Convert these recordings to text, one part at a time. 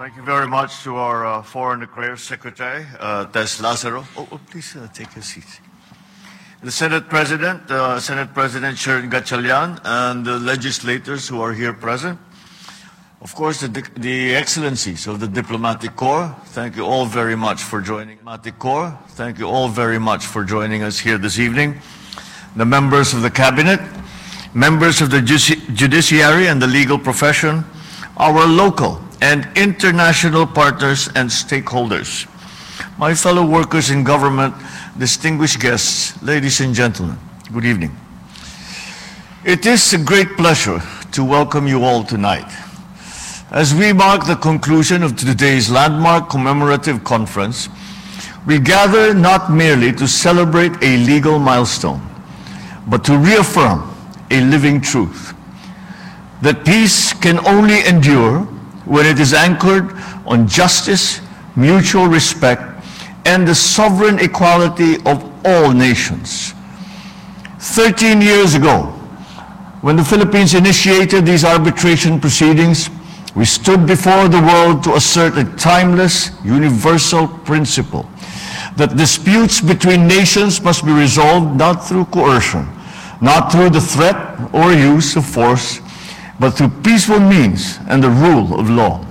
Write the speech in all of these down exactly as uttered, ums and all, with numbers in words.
Thank you very much to our uh, Foreign Affairs Secretary, uh, Tess Lazaro. Oh, oh please uh, take your seats. The Senate President, uh, Senate President Sharon Gatchalian, and the legislators who are here present. Of course, the, the excellencies of the Diplomatic Corps, thank you all very much for joining. Diplomatic Corps, thank you all very much for joining us here this evening. The members of the Cabinet, members of the Judiciary and the legal profession, our local and international partners and stakeholders, my fellow workers in government, distinguished guests, ladies and gentlemen, good evening. It is a great pleasure to welcome you all tonight. As we mark the conclusion of today's landmark commemorative conference, we gather not merely to celebrate a legal milestone, but to reaffirm a living truth, that peace can only endure when it is anchored on justice, mutual respect, and the sovereign equality of all nations. Thirteen years ago, when the Philippines initiated these arbitration proceedings, we stood before the world to assert a timeless, universal principle that disputes between nations must be resolved not through coercion, not through the threat or use of force, but through peaceful means and the rule of law.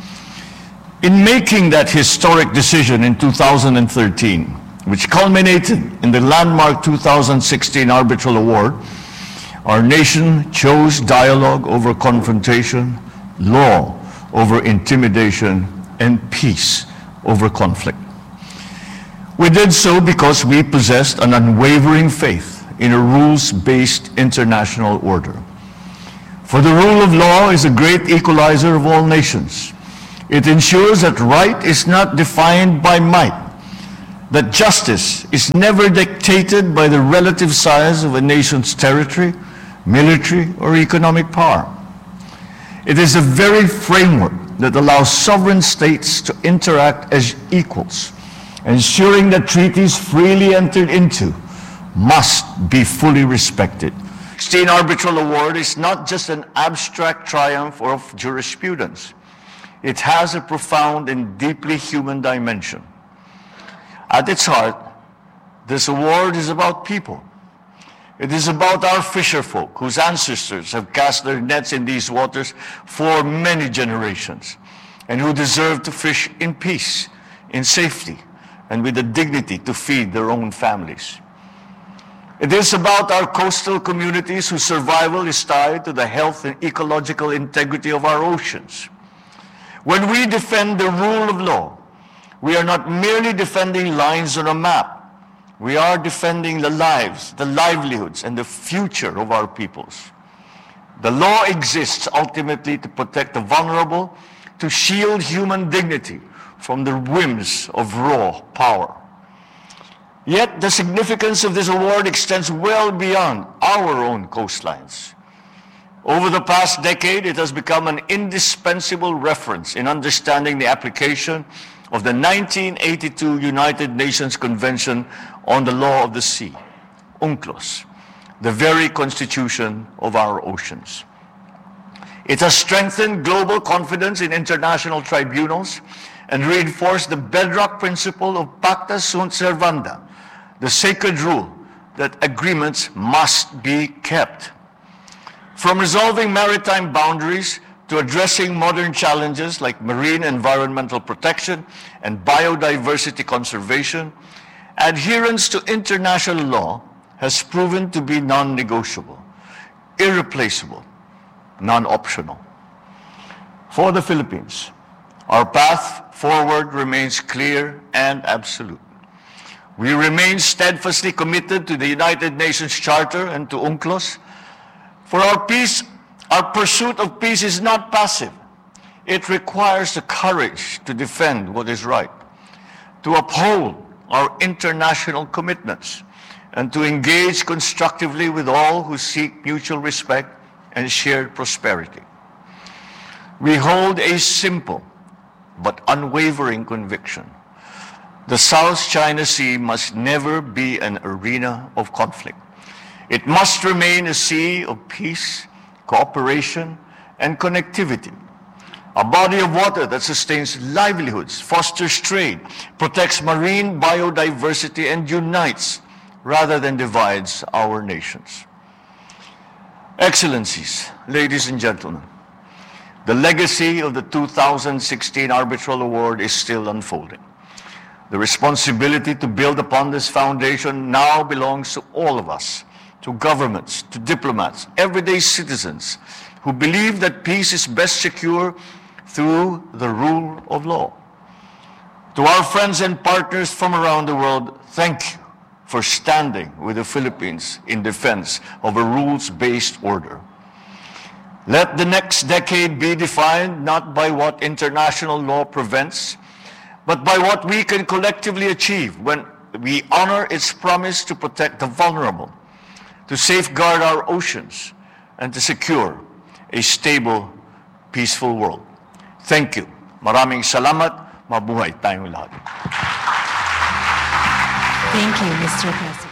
In making that historic decision in two thousand thirteen, which culminated in the landmark two thousand sixteen arbitral award, our nation chose dialogue over confrontation, law over intimidation, and peace over conflict. We did so because we possessed an unwavering faith in a rules-based international order. For the rule of law is a great equalizer of all nations. It ensures that right is not defined by might, that justice is never dictated by the relative size of a nation's territory, military, or economic power. It is the very framework that allows sovereign states to interact as equals, ensuring that treaties freely entered into must be fully respected. The sixteen Arbitral Award is not just an abstract triumph of jurisprudence. It has a profound and deeply human dimension. At its heart, this award is about people. It is about our fisherfolk whose ancestors have cast their nets in these waters for many generations and who deserve to fish in peace, in safety, and with the dignity to feed their own families. It is about our coastal communities whose survival is tied to the health and ecological integrity of our oceans. When we defend the rule of law, we are not merely defending lines on a map. We are defending the lives, the livelihoods, and the future of our peoples. The law exists ultimately to protect the vulnerable, to shield human dignity from the whims of raw power. Yet the significance of this award extends well beyond our own coastlines. Over the past decade, it has become an indispensable reference in understanding the application of the nineteen eighty-two United Nations Convention on the Law of the Sea, UNCLOS, the very constitution of our oceans. It has strengthened global confidence in international tribunals and reinforced the bedrock principle of pacta sunt servanda, the sacred rule that agreements must be kept. From resolving maritime boundaries to addressing modern challenges like marine environmental protection and biodiversity conservation, adherence to international law has proven to be non-negotiable, irreplaceable, non-optional. For the Philippines, our path forward remains clear and absolute. We remain steadfastly committed to the United Nations Charter and to UNCLOS. For our peace, our pursuit of peace is not passive. It requires the courage to defend what is right, to uphold our international commitments, and to engage constructively with all who seek mutual respect and shared prosperity. We hold a simple but unwavering conviction. The South China Sea must never be an arena of conflict. It must remain a sea of peace, cooperation, and connectivity. A body of water that sustains livelihoods, fosters trade, protects marine biodiversity, and unites rather than divides our nations. Excellencies, ladies and gentlemen, the legacy of the two thousand sixteen Arbitral Award is still unfolding. The responsibility to build upon this foundation now belongs to all of us, to governments, to diplomats, everyday citizens who believe that peace is best secure through the rule of law. To our friends and partners from around the world, thank you for standing with the Philippines in defense of a rules-based order. Let the next decade be defined not by what international law prevents, but by what we can collectively achieve when we honor its promise to protect the vulnerable, to safeguard our oceans, and to secure a stable, peaceful world. Thank you. Maraming salamat. Mabuhay tayong lahat. Thank you, Mister President.